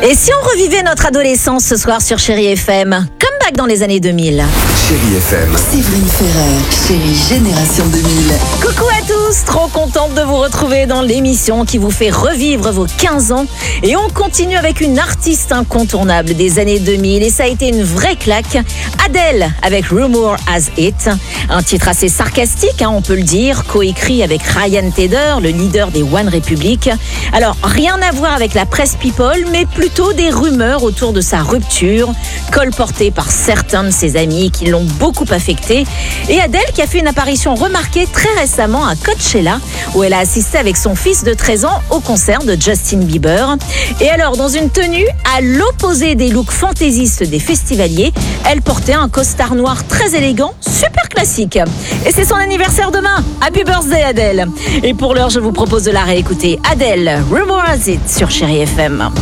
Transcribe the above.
Et si on revivait notre adolescence ce soir sur Chérie FM, comeback dans les années 2000. Chérie FM. Séverine Ferrer, Chérie Génération 2000. Coucou à tous, trop contente de vous retrouver dans l'émission qui vous fait revivre vos 15 ans. Et on continue avec une artiste incontournable des années 2000 et ça a été une vraie claque. Adele avec Rumor Has It, un titre assez sarcastique, on peut le dire, coécrit avec Ryan Tedder, le leader des One Republic. Alors rien à voir avec la presse people, mais plutôt des rumeurs autour de sa rupture, colportées par certains de ses amis qui l'ont beaucoup affectée. Et Adele qui a fait une apparition remarquée très récemment à Coachella, où elle a assisté avec son fils de 13 ans au concert de Justin Bieber. Et alors, dans une tenue à l'opposé des looks fantaisistes des festivaliers, elle portait un costard noir très élégant, super classique. Et c'est son anniversaire demain. Happy birthday Adele. Et pour l'heure, je vous propose de la réécouter. Adele, Rumor Has It sur Chérie FM.